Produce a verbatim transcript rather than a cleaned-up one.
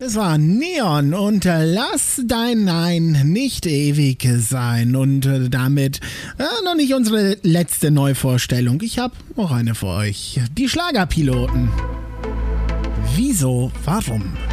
Es war Neon und äh, lass dein Nein nicht ewig sein. Und äh, damit äh, noch nicht unsere letzte Neuvorstellung. Ich habe noch eine für euch. Die Schlagerpiloten. Wieso, warum?